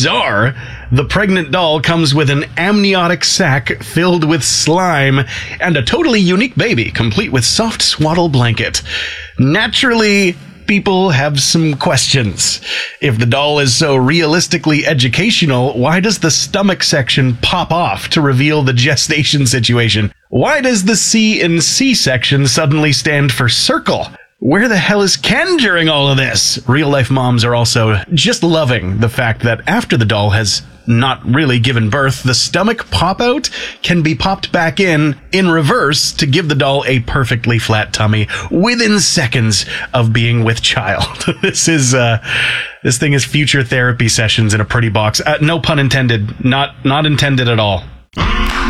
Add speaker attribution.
Speaker 1: bizarre. The pregnant doll comes with an amniotic sac filled with slime and a totally unique baby, complete with soft swaddle blanket. Naturally, people have some questions. If the doll is so realistically educational, why does the stomach section pop off to reveal the gestation situation? Why does the C in C-section suddenly stand for circle? Where the hell is Ken during all of this? Real-life moms are also just loving the fact that after the doll has not really given birth, the stomach pop-out can be popped back in reverse to give the doll a perfectly flat tummy within seconds of being with child. This thing is future therapy sessions in a pretty box. No pun intended. Not intended at all.